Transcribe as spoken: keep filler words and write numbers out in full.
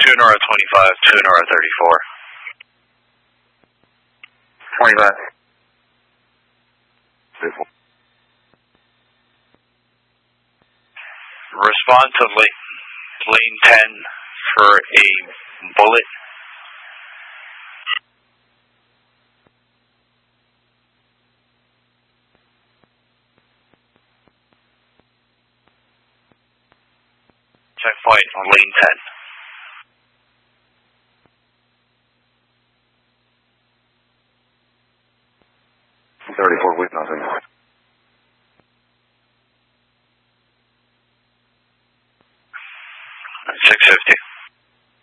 two Nora twenty-five, two Nora thirty-four. twenty-five. Respond to lane, lane ten for a bullet. Checkpoint on lane ten. thirty-four with nothing.